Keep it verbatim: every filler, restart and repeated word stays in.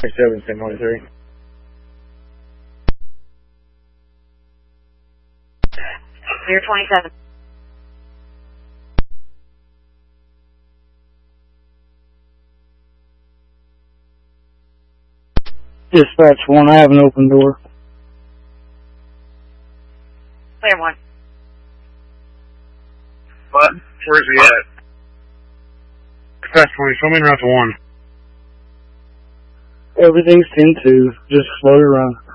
seven, ten twenty-three. Clear twenty-seven. Dispatch one, I have an open door. Clear one. What? Where's he at? Dispatch twenty, show me in route to one. Everything's ten two, just slow your run.